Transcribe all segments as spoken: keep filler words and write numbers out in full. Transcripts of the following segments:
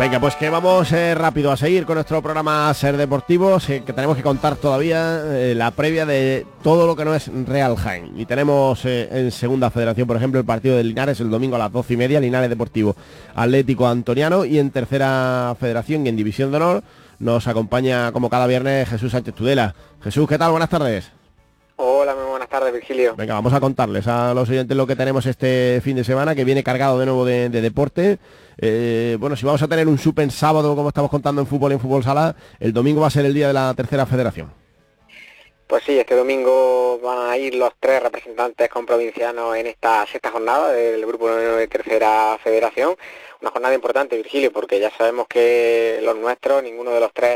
Venga, pues que vamos eh, rápido a seguir con nuestro programa Ser Deportivos, eh, que tenemos que contar todavía eh, la previa de todo lo que no es Real Jaén. Y tenemos eh, en Segunda Federación, por ejemplo, el partido de Linares el domingo a las doce y media, Linares Deportivo Atlético Antoniano. Y en Tercera Federación y en División de Honor nos acompaña como cada viernes Jesús Sánchez Tudela. Jesús, ¿qué tal? Buenas tardes. Hola, muy buenas tardes, Virgilio. Venga, vamos a contarles a los oyentes lo que tenemos este fin de semana, que viene cargado de nuevo de, de deporte. Eh, bueno, si vamos a tener un super sábado, como estamos contando en fútbol y en fútbol sala, el domingo va a ser el día de la Tercera Federación. Pues sí, este domingo van a ir los tres representantes comprovincianos en esta sexta jornada del Grupo nueve de Tercera Federación. Una jornada importante, Virgilio, porque ya sabemos que los nuestros, ninguno de los tres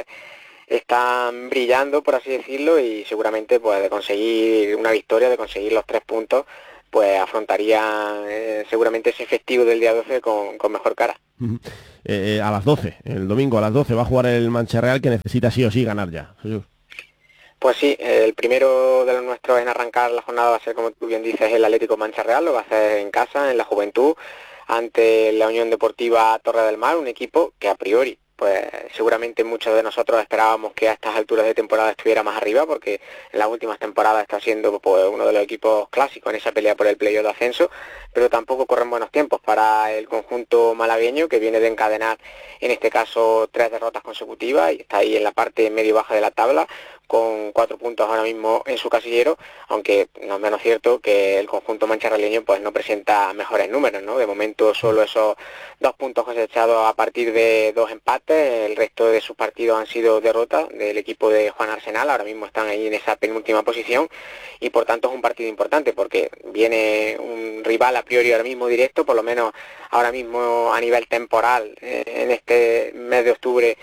están brillando, por así decirlo, y seguramente pues de conseguir una victoria, de conseguir los tres puntos, pues afrontaría eh, seguramente ese festivo del día doce con, con mejor cara. Uh-huh. eh, a las doce, el domingo a las doce va a jugar el Mancha Real, que necesita sí o sí ganar ya. Jesús. Pues sí, el primero de los nuestros en arrancar la jornada va a ser, como tú bien dices, el Atlético Mancha Real, lo va a hacer en casa, en la Juventud, ante la Unión Deportiva Torre del Mar, un equipo que a priori pues seguramente muchos de nosotros esperábamos que a estas alturas de temporada estuviera más arriba, porque en las últimas temporadas está siendo pues uno de los equipos clásicos en esa pelea por el playoff de ascenso, pero tampoco corren buenos tiempos para el conjunto malagueño, que viene de encadenar en este caso tres derrotas consecutivas y está ahí en la parte medio-baja de la tabla, con cuatro puntos ahora mismo en su casillero, aunque no es menos cierto que el conjunto mancharraleño pues no presenta mejores números, ¿no? De momento solo esos dos puntos cosechados a partir de dos empates, el resto de sus partidos han sido derrotas del equipo de Juan Arsenal, ahora mismo están ahí en esa penúltima posición y por tanto es un partido importante porque viene un rival a priori ahora mismo directo, por lo menos ahora mismo a nivel temporal, eh, en este mes de octubre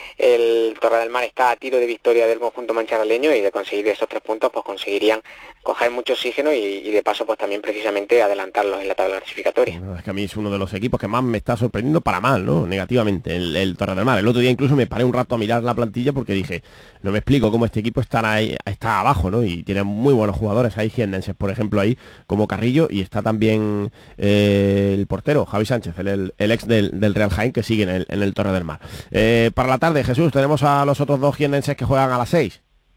el Torre del Mar está a tiro de victoria del conjunto mancharraleño y de conseguir esos tres puntos pues conseguirían coger mucho oxígeno y, y de paso pues también precisamente adelantarlos en la tabla clasificatoria. Bueno, es que a mí es uno de los equipos que más me está sorprendiendo para mal, ¿no? Negativamente, el, el Torre del Mar. El otro día incluso me paré un rato a mirar la plantilla porque dije, no me explico cómo este equipo está, ahí, está abajo, ¿no? Y tiene muy buenos jugadores, hay jiennenses, por ejemplo, ahí como Carrillo, y está también eh, el portero, Javi Sánchez, el, el, el ex del, del Real Jaén, que sigue en el, en el Torre del Mar. Eh, para la tarde, Jesús, tenemos a los otros dos jiennenses que juegan a las seis.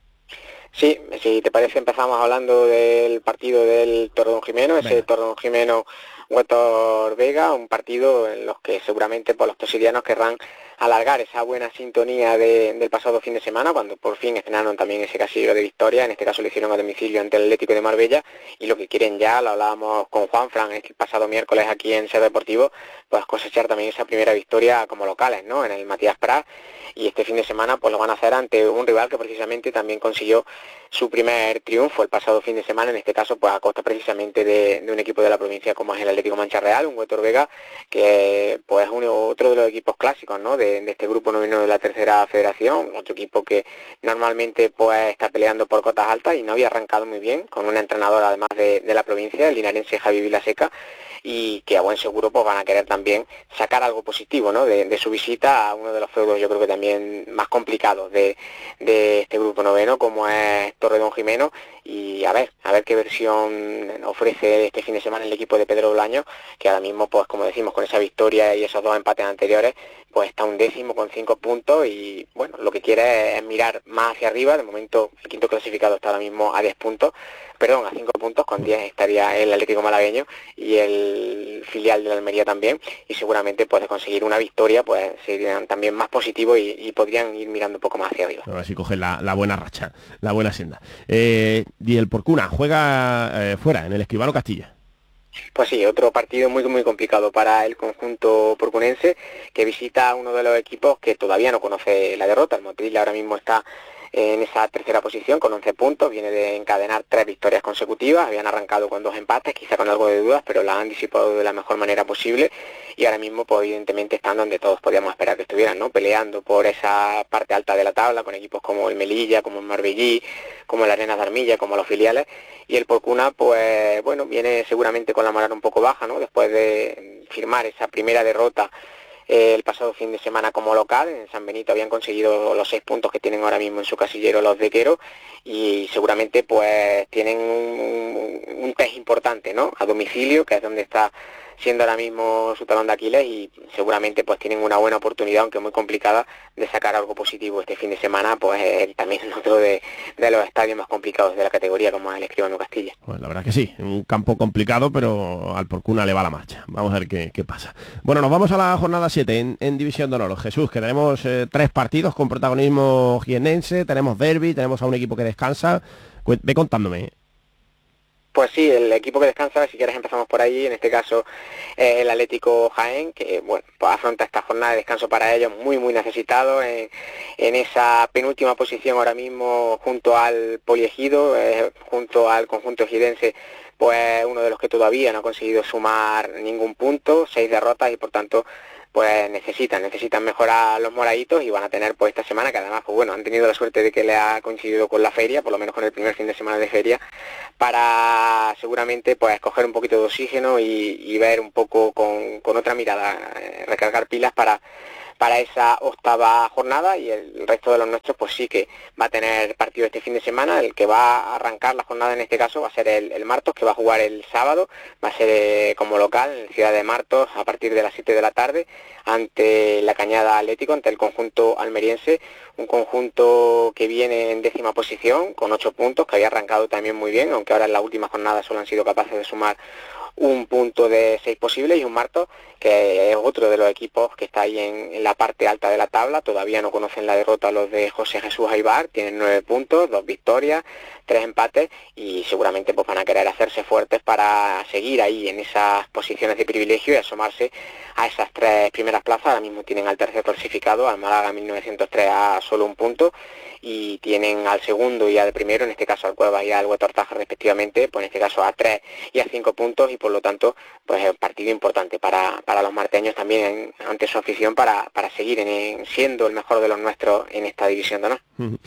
Sí, si te parece empezamos hablando del partido del Torredón Jimeno, ese Torredón Jimeno Huétor Vega, un partido en los que seguramente por los tosilianos querrán alargar esa buena sintonía de, del pasado fin de semana, cuando por fin estrenaron también ese casillero de victoria, en este caso lo hicieron a domicilio ante el Atlético de Marbella, y lo que quieren ya, lo hablábamos con Juanfran el pasado miércoles aquí en Ser Deportivo, pues cosechar también esa primera victoria como locales, ¿no? En el Matías Prat, y este fin de semana pues lo van a hacer ante un rival que precisamente también consiguió su primer triunfo el pasado fin de semana, en este caso pues a costa precisamente de, de un equipo de la provincia como es el Atlético Mancha Real, un Huétor Vega que pues es uno, otro de los equipos clásicos, ¿no? de, de este grupo noveno de la Tercera Federación, otro equipo que normalmente pues está peleando por cotas altas y no había arrancado muy bien, con un entrenador además de, de la provincia, el linarense Javi Vilaseca, y que a buen seguro pues van a querer también sacar algo positivo, ¿no? de, de su visita a uno de los feudos yo creo que también más complicados de, de este grupo noveno como es Torredón Jimeno, y a ver, a ver qué versión ofrece este fin de semana el equipo de Pedro Bolaño, que ahora mismo pues como decimos con esa victoria y esos dos empates anteriores pues está un décimo con cinco puntos y bueno, lo que quiere es mirar más hacia arriba. De momento el quinto clasificado está ahora mismo a diez puntos, perdón, a cinco puntos, con diez estaría el Atlético Malagueño y el filial de la Almería también, y seguramente pues de conseguir una victoria pues serían también más positivos y, y podrían ir mirando un poco más hacia arriba. A ver si coge la, la buena racha, la buena senda. Eh, y el Porcuna juega eh, fuera, en el Escribano Castilla. Pues sí, otro partido muy muy complicado para el conjunto porcunense, que visita a uno de los equipos que todavía no conoce la derrota. El Motril ahora mismo está en esa tercera posición con once puntos, viene de encadenar tres victorias consecutivas, habían arrancado con dos empates, quizá con algo de dudas, pero la han disipado de la mejor manera posible, y ahora mismo pues evidentemente están donde todos podíamos esperar que estuvieran, ¿no? Peleando por esa parte alta de la tabla, con equipos como el Melilla, como el Marbellí, como el Arenas de Armilla, como los filiales, y el Porcuna pues bueno, viene seguramente con la moral un poco baja, ¿no? Después de firmar esa primera derrota el pasado fin de semana como local. En San Benito habían conseguido los seis puntos que tienen ahora mismo en su casillero los de Quero, y seguramente pues tienen un, un test importante, ¿no? A domicilio, que es donde está siendo ahora mismo su talón de Aquiles, y seguramente pues tienen una buena oportunidad, aunque muy complicada, de sacar algo positivo este fin de semana, pues eh, también en otro de, de los estadios más complicados de la categoría, como es el Escribano Castilla. Pues la verdad que sí, un campo complicado, pero al Porcuna le va la marcha. Vamos a ver qué, qué pasa. Bueno, nos vamos a la jornada siete en, en División de Honor. Jesús, que tenemos eh, tres partidos con protagonismo jiennense, tenemos derbi, tenemos a un equipo que descansa. Ve contándome. Pues sí, el equipo que descansa, si quieres empezamos por ahí, en este caso eh, el Atlético Jaén, que bueno, pues afronta esta jornada de descanso para ellos muy muy necesitado, en, en esa penúltima posición ahora mismo junto al Poliegido, eh, junto al conjunto ejidense, pues uno de los que todavía no ha conseguido sumar ningún punto, seis derrotas, y por tanto pues necesitan, necesitan mejorar los moraditos, y van a tener pues esta semana, que además pues bueno, han tenido la suerte de que le ha coincidido con la feria, por lo menos con el primer fin de semana de feria, para seguramente pues coger un poquito de oxígeno y, y ver un poco con, con otra mirada, eh, recargar pilas para para esa octava jornada, y el resto de los nuestros pues sí que va a tener partido este fin de semana. El que va a arrancar la jornada en este caso va a ser el, el Martos, que va a jugar el sábado, va a ser eh, como local en Ciudad de Martos a partir de las siete de la tarde ante la Cañada Atlético, ante el conjunto almeriense, un conjunto que viene en décima posición con ocho puntos, que había arrancado también muy bien, aunque ahora en la última jornada solo han sido capaces de sumar un punto de seis posibles, y un Martos que es otro de los equipos que está ahí en, en la parte alta de la tabla. Todavía no conocen la derrota los de José Jesús Aibar, tienen nueve puntos, dos victorias, tres empates, y seguramente pues van a querer hacerse fuertes para seguir ahí en esas posiciones de privilegio y asomarse a esas tres primeras plazas. Ahora mismo tienen al tercer clasificado, al Málaga mil novecientos tres, a solo un punto, y tienen al segundo y al primero, en este caso al Cuevas y al Huetor Taja respectivamente, pues en este caso a tres y a cinco puntos, y por lo tanto pues es un partido importante para, para los marteños también en, ante su afición, para, para seguir en, en, siendo el mejor de los nuestros en esta división de honor.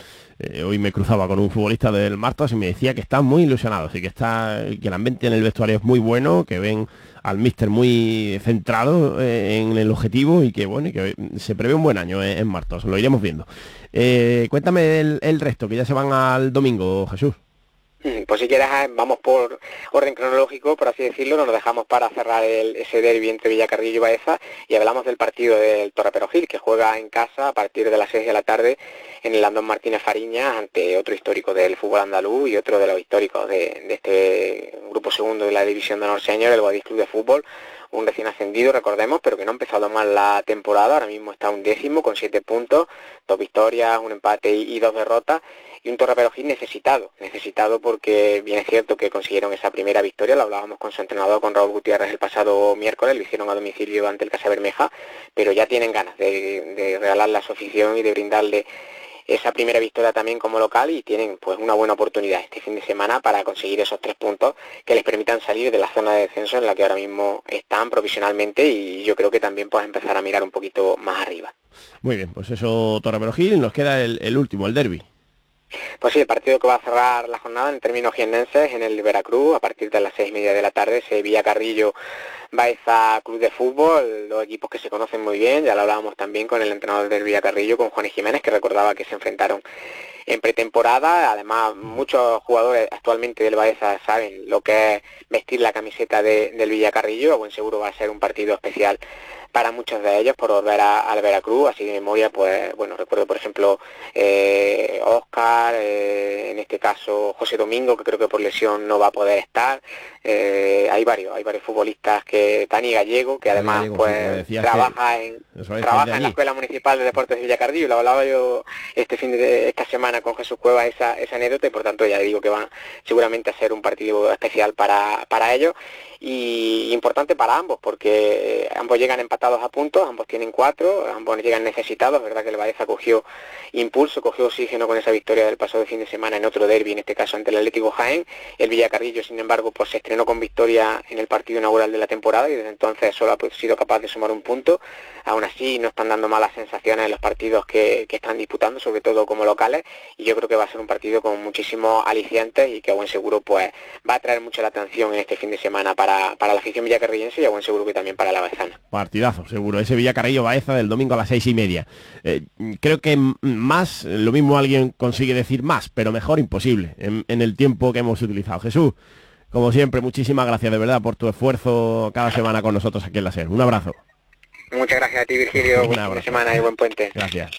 Eh, hoy me cruzaba con un futbolista del Martos y me decía que está muy ilusionado, y que está, que el ambiente en el vestuario es muy bueno, que ven al míster muy centrado eh, en el objetivo, y que bueno, y que se prevé un buen año eh, en Martos, lo iremos viendo. Eh, cuéntame el, el resto, que ya se van al domingo, Jesús. Pues si quieres vamos por orden cronológico, por así decirlo, nos dejamos para cerrar el, ese derbi entre Villacarrillo y Baeza, y hablamos del partido del Torreperogil, que juega en casa a partir de las seis de la tarde en el Landón Martínez Fariñas, ante otro histórico del fútbol andaluz y otro de los históricos de, de este grupo segundo de la división de honor senior, el Guadix Club de Fútbol, un recién ascendido, recordemos, pero que no ha empezado mal la temporada. Ahora mismo está un décimo con siete puntos, dos victorias, un empate y, y dos derrotas, y un Torreperogil necesitado, necesitado porque bien es cierto que consiguieron esa primera victoria, lo hablábamos con su entrenador, con Raúl Gutiérrez, el pasado miércoles, lo hicieron a domicilio ante el Casa Bermeja, pero ya tienen ganas de, de regalarle a su afición y de brindarle esa primera victoria también como local, y tienen pues una buena oportunidad este fin de semana para conseguir esos tres puntos que les permitan salir de la zona de descenso en la que ahora mismo están provisionalmente, y yo creo que también pues empezar a mirar un poquito más arriba. Muy bien, pues eso, Torreperogil, nos queda el, el último, el derbi. Pues sí, el partido que va a cerrar la jornada en términos jiennenses en el Veracruz a partir de las seis y media de la tarde, se Villacarrillo Baeza Club de Fútbol, dos equipos que se conocen muy bien, ya lo hablábamos también con el entrenador del Villacarrillo, con Juan Jiménez, que recordaba que se enfrentaron en pretemporada. Además, muchos jugadores actualmente del Baeza saben lo que es vestir la camiseta de, del Villacarrillo. A buen seguro va a ser un partido especial para muchos de ellos por volver a, al Veracruz, así de memoria, pues bueno, recuerdo por ejemplo eh, Óscar, eh, en este caso José Domingo, que creo que por lesión no va a poder estar, eh, hay varios, hay varios futbolistas, que Tani Gallego, que además Gallego, pues sí, trabaja que... en trabaja en la Escuela Municipal de Deportes de Villacarrillo, lo hablaba yo este fin de esta semana con Jesús Cueva esa, esa anécdota, y por tanto ya digo que va seguramente a ser un partido especial para, para ellos, y importante para ambos, porque ambos llegan empatados a puntos, ambos tienen cuatro, ambos llegan necesitados. Verdad que el Baeza cogió impulso, cogió oxígeno con esa victoria del pasado fin de semana en otro derbi, en este caso ante el Atlético Jaén. El Villacarrillo, sin embargo, pues se estrenó con victoria en el partido inaugural de la temporada, y desde entonces solo ha sido capaz de sumar un punto. Aún así no están dando malas sensaciones en los partidos que, que están disputando, sobre todo como locales, y yo creo que va a ser un partido con muchísimos alicientes, y que a buen seguro pues va a atraer mucho la atención en este fin de semana para, para la afición villacarrillense, y a buen seguro que también para la baezana. Partidazo, seguro, ese Villacarrillo Baeza del domingo a las seis y media. Eh, creo que más, lo mismo alguien consigue decir más, pero mejor imposible en, en el tiempo que hemos utilizado. Jesús, Como siempre, muchísimas gracias de verdad por tu esfuerzo cada semana con nosotros aquí en la SER. Un abrazo. Muchas gracias a ti, Virgilio. Buen fin de semana y buen puente. Gracias.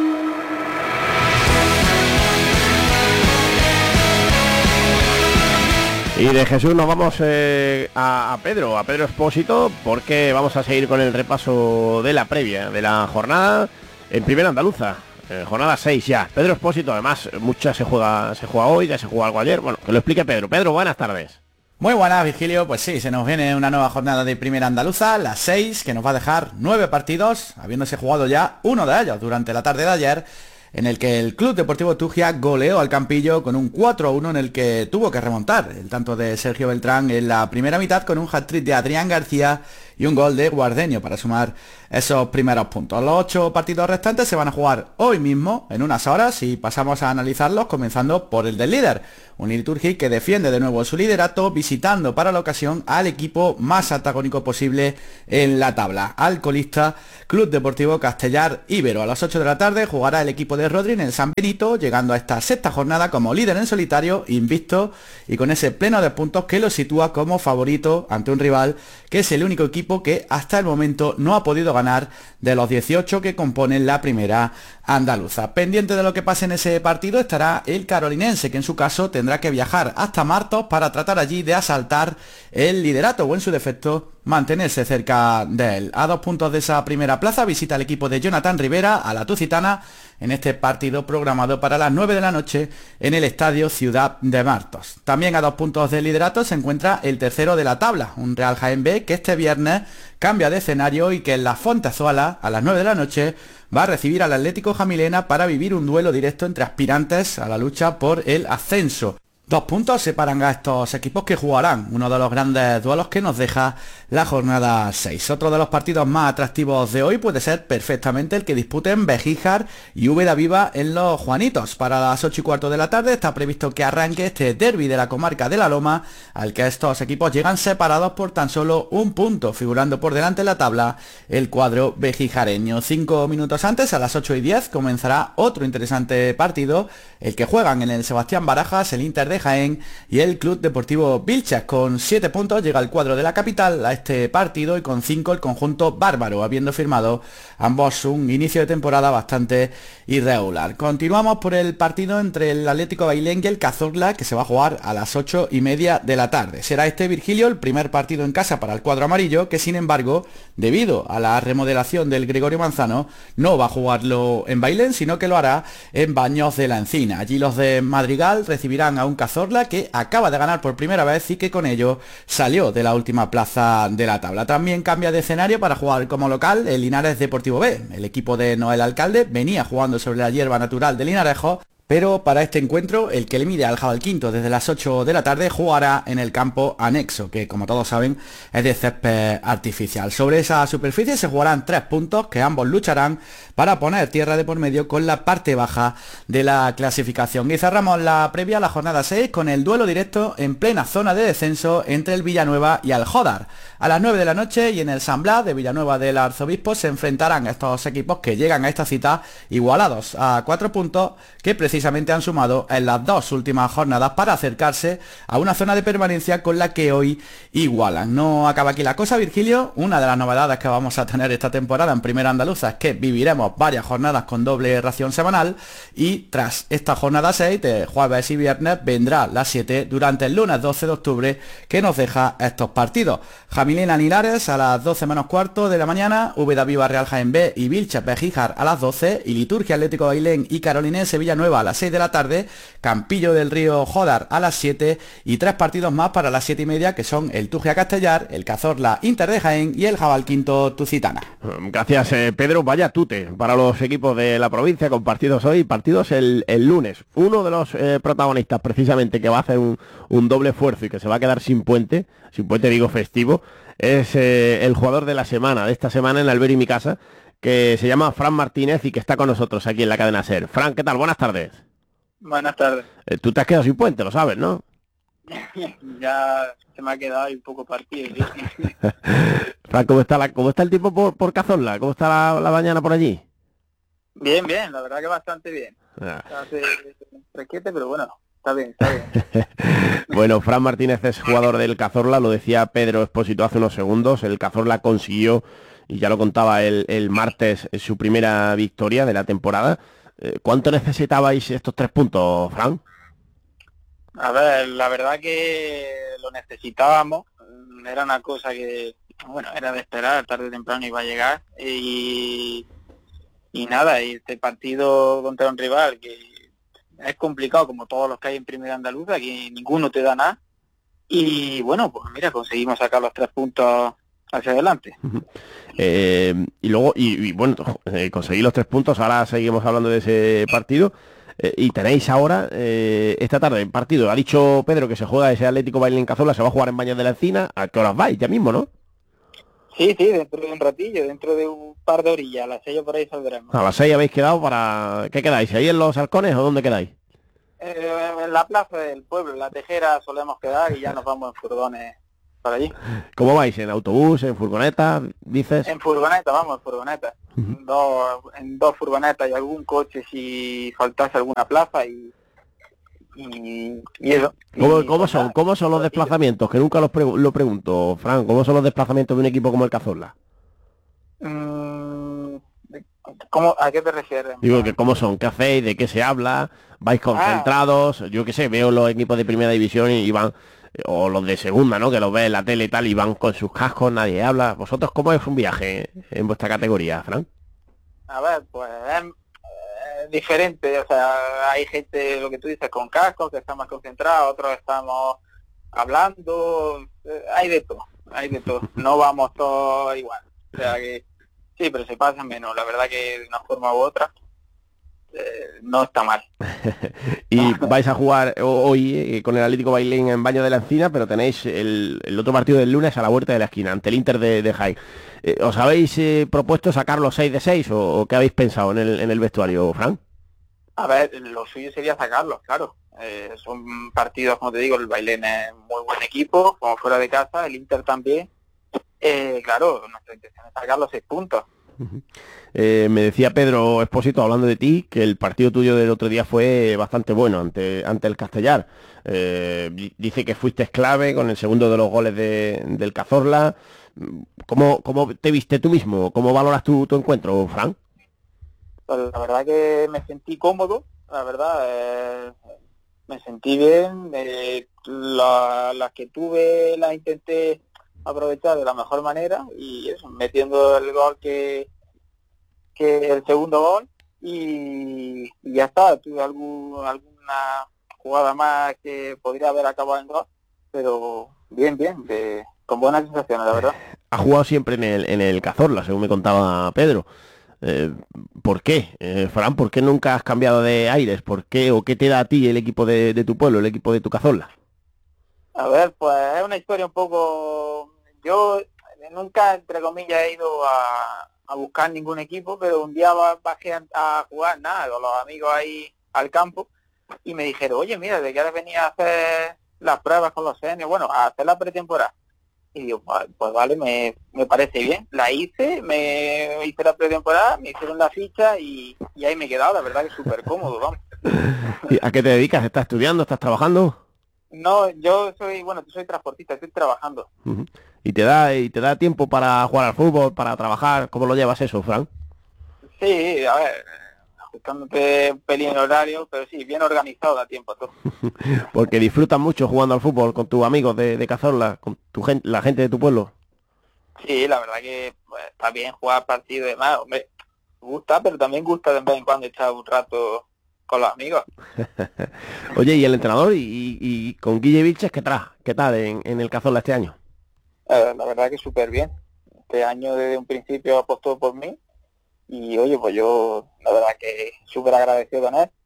Y de Jesús nos vamos eh, a, a Pedro, a Pedro Expósito, porque vamos a seguir con el repaso de la previa de la jornada en Primera Andaluza. Eh, jornada seis ya. Pedro Expósito, además, muchas se juega, se juega hoy, ya se juega algo ayer. Bueno, que lo explique Pedro. Pedro, buenas tardes. Muy buenas, Virgilio. Pues sí, se nos viene una nueva jornada de Primera Andaluza, la seis, que nos va a dejar nueve partidos, habiéndose jugado ya uno de ellos durante la tarde de ayer, en el que el Club Deportivo Tugia goleó al Campillo con un cuatro a uno en el que tuvo que remontar el tanto de Sergio Beltrán en la primera mitad con un hat-trick de Adrián García y un gol de Guardeño para sumar esos primeros puntos. Los ocho partidos restantes se van a jugar hoy mismo, en unas horas, y pasamos a analizarlos comenzando por el del líder. Un Liturgi que defiende de nuevo su liderato, visitando para la ocasión al equipo más antagónico posible en la tabla, al colista Club Deportivo Castellar Ibero. A las ocho de la tarde jugará el equipo de Rodri en el San Benito, llegando a esta sexta jornada como líder en solitario, invicto y con ese pleno de puntos que lo sitúa como favorito ante un rival que es el único equipo que hasta el momento no ha podido ganar de los dieciocho que componen la primera andaluza. Pendiente de lo que pase en ese partido estará el carolinense, que en su caso tendrá que viajar hasta Martos para tratar allí de asaltar el liderato o en su defecto mantenerse cerca de él. A dos puntos de esa primera plaza visita el equipo de Jonathan Rivera a la Tucitana en este partido programado para las nueve de la noche en el Estadio Ciudad de Martos. También a dos puntos del liderato se encuentra el tercero de la tabla, un Real Jaén B que este viernes cambia de escenario y que en la Fontezuela a las nueve de la noche va a recibir al Atlético Jamilena para vivir un duelo directo entre aspirantes a la lucha por el ascenso. Dos puntos separan a estos equipos que jugarán uno de los grandes duelos que nos deja la jornada seis. Otro de los partidos más atractivos de hoy puede ser perfectamente el que disputen Bejíjar y Úbeda Viva en los Juanitos. Para las ocho y cuarto de la tarde está previsto que arranque este derbi de la comarca de La Loma, al que estos equipos llegan separados por tan solo un punto, figurando por delante en la tabla el cuadro bejijareño. Cinco minutos antes, a las ocho y diez, comenzará otro interesante partido, el que juegan en el Sebastián Barajas el Inter de Jaén y el Club Deportivo Vilches. Con siete puntos llega el cuadro de la capital a este partido y con cinco el conjunto bárbaro, habiendo firmado ambos un inicio de temporada bastante irregular. Continuamos por el partido entre el Atlético Bailén y el Cazorla, que se va a jugar a las ocho y media de la tarde. Será este, Virgilio, el primer partido en casa para el cuadro amarillo, que sin embargo, debido a la remodelación del Gregorio Manzano, no va a jugarlo en Bailén, sino que lo hará en Baños de la Encina. Allí los de Madrigal recibirán a un Cazorla que acaba de ganar por primera vez y que con ello salió de la última plaza de la tabla. También cambia de escenario para jugar como local el Linares Deportivo B. El equipo de Noel Alcalde venía jugando sobre la hierba natural de Linarejo, pero para este encuentro, el que le mide al Jabalquinto desde las ocho de la tarde jugará en el campo anexo, que como todos saben es de césped artificial. Sobre esa superficie se jugarán tres puntos que ambos lucharán para poner tierra de por medio con la parte baja de la clasificación. Y cerramos la previa a la jornada seis con el duelo directo en plena zona de descenso entre el Villanueva y el Jodar. A las nueve de la noche y en el San Blas de Villanueva del Arzobispo se enfrentarán estos equipos que llegan a esta cita igualados a cuatro puntos que precisamente Precisamente han sumado en las dos últimas jornadas para acercarse a una zona de permanencia con la que hoy igualan. No acaba aquí la cosa, Virgilio. Una de las novedades que vamos a tener esta temporada en Primera Andaluza es que viviremos varias jornadas con doble ración semanal y tras esta jornada seis de jueves y viernes vendrá la siete durante el lunes doce de octubre que nos deja estos partidos. Jamilena Linares a las doce menos cuarto de la mañana, Úbeda Viva Real Jaén B y Vilches Bejíjar a las doce y Liturgia Atlético Bailén y Carolinense Villanueva a las seis de la tarde, Campillo del Río Jodar a las siete y tres partidos más para las siete y media que son el Tugia Castellar, el Cazorla Inter de Jaén y el Jabalquinto Tucitana. Gracias, eh, Pedro. Vaya tute para los equipos de la provincia con partidos hoy, partidos el, el lunes. Uno de los eh, protagonistas precisamente que va a hacer un, un doble esfuerzo y que se va a quedar sin puente, sin puente digo festivo, es eh, el jugador de la semana, de esta semana en Albert y mi casa, que se llama Fran Martínez y que está con nosotros aquí en la cadena SER. Fran, ¿qué tal? Buenas tardes. Buenas tardes. Eh, tú te has quedado sin puente, lo sabes, ¿no? Ya se me ha quedado ahí un poco partido. ¿Sí? Fran, ¿cómo está, la, ¿cómo está el tiempo por, por Cazorla? ¿Cómo está la, la mañana por allí? Bien, bien, la verdad que bastante bien. Ah. Hace fresquete, pero bueno, está bien, está bien. Bueno, Fran Martínez es jugador del Cazorla, lo decía Pedro Expósito hace unos segundos, el Cazorla consiguió, y ya lo contaba el, el martes, su primera victoria de la temporada. Eh, ¿Cuánto necesitabais estos tres puntos, Fran? A ver, la verdad que lo necesitábamos, era una cosa que, bueno, era de esperar, tarde o temprano iba a llegar, y, y nada, y este partido contra un rival que es complicado, como todos los que hay en Primera Andaluza, que ninguno te da nada, y bueno, pues mira, conseguimos sacar los tres puntos hacia adelante. Eh, y luego, y, y bueno, eh, conseguí los tres puntos, ahora seguimos hablando de ese partido. Eh, y tenéis ahora, eh, esta tarde, el partido, ha dicho Pedro que se juega ese Atlético Bailén Cazorla, se va a jugar en Baños de la Encina. ¿A qué horas vais? Ya mismo, ¿no? Sí, sí, dentro de un ratillo, dentro de un par de orillas, a las seis por ahí saldremos. A las seis habéis quedado para... ¿Qué quedáis? ¿Ahí en los Halcones o dónde quedáis? Eh, en la plaza del pueblo, en la Tejera, solemos quedar y ya nos vamos en furgones para allí. ¿Cómo vais? ¿En autobús, en furgoneta, dices? En furgoneta, vamos, en furgoneta. Uh-huh. dos, en dos furgonetas y algún coche si faltase alguna plaza y... Y, y eso. ¿Cómo, y, ¿cómo son cómo son los desplazamientos? Que nunca los pre lo pregunto, Fran. ¿Cómo son los desplazamientos de un equipo como el Cazorla? Mm, ¿cómo, ¿A qué te refieres? Digo, que ¿cómo son? ¿Qué hacéis? ¿De qué se habla? ¿Vais concentrados? Ah. Yo qué sé, veo los equipos de primera división y van... O los de segunda, ¿no? Que los ves en la tele y tal y van con sus cascos, nadie habla. ¿Vosotros cómo es un viaje en vuestra categoría, Fran? A ver, pues... Eh, diferente, o sea, hay gente, lo que tú dices, con cascos, que están más concentrados, otros estamos hablando, eh, hay de todo, hay de todo, no vamos todos igual, o sea que sí, pero se pasan menos, la verdad que de una forma u otra eh, no está mal. Y vais a jugar hoy eh, con el Atlético Bailén en Baños de la Encina, pero tenéis el, el otro partido del lunes a la vuelta de la esquina, ante el Inter de, de Jaén. Eh, ¿Os habéis eh, propuesto sacar los seis de seis o, o qué habéis pensado en el, en el vestuario, Fran? A ver, lo suyo sería sacarlos, claro. Eh, son partidos, como te digo, el Bailén es muy buen equipo, como fuera de casa, el Inter también. Eh, claro, nuestra intención es sacar los seis puntos. Uh-huh. eh, me decía Pedro Expósito, hablando de ti, que el partido tuyo del otro día fue bastante bueno ante, ante el Castellar. Eh, dice que fuiste clave con el segundo de los goles de, del Cazorla. ¿Cómo, ¿Cómo te viste tú mismo? ¿Cómo valoras tu, tu encuentro, Fran? Pues la verdad que me sentí cómodo, la verdad, eh, me sentí bien, eh, la, las que tuve las intenté aprovechar de la mejor manera y eso, metiendo el gol que, que el segundo gol y, y ya está, tuve algún, alguna jugada más que podría haber acabado en gol, pero bien, bien, de, con buenas sensaciones, la verdad. Ha jugado siempre en el, en el Cazorla, según me contaba Pedro. Eh, ¿Por qué, eh, Fran? ¿Por qué nunca has cambiado de aires? ¿Por qué o qué te da a ti el equipo de, de tu pueblo, el equipo de tu Cazorla? A ver, pues es una historia un poco... Yo nunca, entre comillas, he ido a, a buscar ningún equipo, pero un día bajé a, a jugar, nada, con los amigos ahí al campo, y me dijeron, oye, mira, ¿de qué ahora venía a hacer las pruebas con los seniors? Bueno, a hacer la pretemporada. Y digo, pues vale, me, me parece bien. La hice, me hice la pretemporada, me hicieron la ficha y, y ahí me he quedado, la verdad que súper cómodo, vamos. ¿A qué te dedicas? ¿Estás estudiando? ¿Estás trabajando? No, yo soy, bueno, soy transportista, estoy trabajando. Uh-huh. ¿Y te da y te da tiempo para jugar al fútbol, para trabajar? ¿Cómo lo llevas eso, Fran? Sí, a ver, ajustándote un pelín el horario, pero sí, bien organizado, da tiempo todo. Porque disfrutas mucho jugando al fútbol con tus amigos de, de Cazorla, con tu gente, la gente de tu pueblo. Sí, la verdad que pues, está bien jugar partidos y demás, hombre, gusta, pero también gusta de vez en cuando echar un rato con los amigos. Oye, ¿y el entrenador y, y, y con Guille Vilches qué tal? ¿Qué tal en, en el Cazorla este año? Eh, la verdad que súper bien. Este año desde un principio apostó por mí y oye, pues yo la verdad que súper agradecido con él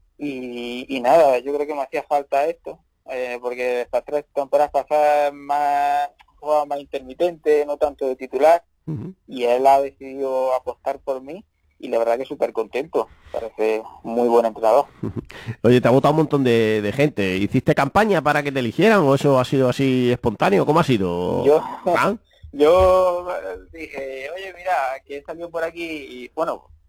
y, y nada, yo creo que me hacía falta esto, eh, porque estas tres temporadas pasadas más jugaba más intermitente, no tanto de titular, uh-huh. Y él ha decidido apostar por mí y la verdad que súper contento, parece muy buen entrenador. Oye, te ha votado un montón de, de gente, ¿hiciste campaña para que te eligieran o eso ha sido así espontáneo? ¿Cómo ha sido? Yo, ¿Ah? yo dije, oye, mira, que he salido por aquí y bueno,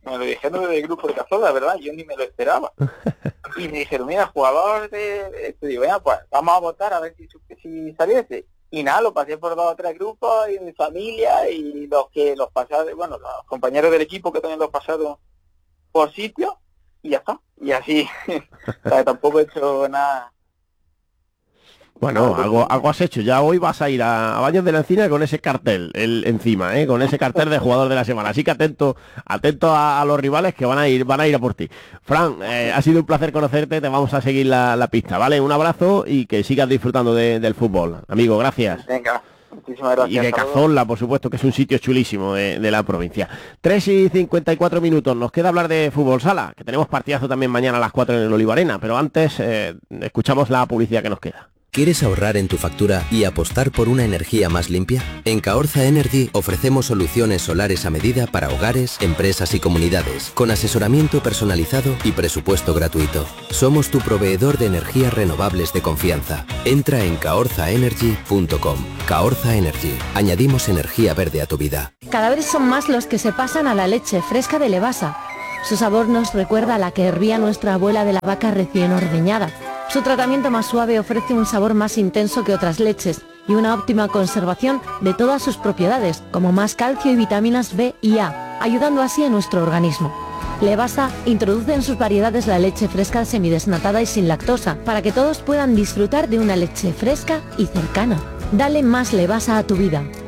me lo dijeron desde el grupo de Cazorla, ¿verdad? Yo ni me lo esperaba. Y me dijeron, mira, jugador de esto, digo, venga, pues vamos a votar a ver si, si saliese. Y nada, lo pasé por dos o tres grupos, y mi familia, y los que los pasaron, bueno, los compañeros del equipo que también los pasaron por sitio, y ya está. Y así, o sea, tampoco he hecho nada. Bueno, algo, algo has hecho. Ya hoy vas a ir a, a Baños de la Encina con ese cartel el, encima, ¿eh? Con ese cartel de jugador de la semana. Así que atento, atento a, a los rivales que van a ir, van a ir a por ti. Fran, eh, ha sido un placer conocerte. Te vamos a seguir la, la pista, ¿vale? Un abrazo y que sigas disfrutando de, del fútbol, amigo. Gracias. Venga. Muchísimas gracias. Y de Cazorla, por supuesto, que es un sitio chulísimo de, de la provincia. tres y cincuenta y cuatro minutos. Nos queda hablar de fútbol sala, que tenemos partidazo también mañana a las cuatro en el Olivarena. Pero antes, eh, escuchamos la publicidad que nos queda. ¿Quieres ahorrar en tu factura y apostar por una energía más limpia? En Caorza Energy ofrecemos soluciones solares a medida para hogares, empresas y comunidades, con asesoramiento personalizado y presupuesto gratuito. Somos tu proveedor de energías renovables de confianza. Entra en caorza energy punto com. Caorza Energy. Añadimos energía verde a tu vida. Cada vez son más los que se pasan a la leche fresca de Levasa. Su sabor nos recuerda a la que hervía nuestra abuela de la vaca recién ordeñada. Su tratamiento más suave ofrece un sabor más intenso que otras leches y una óptima conservación de todas sus propiedades, como más calcio y vitaminas B y A, ayudando así a nuestro organismo. Levasa introduce en sus variedades la leche fresca semidesnatada y sin lactosa, para que todos puedan disfrutar de una leche fresca y cercana. Dale más Levasa a tu vida.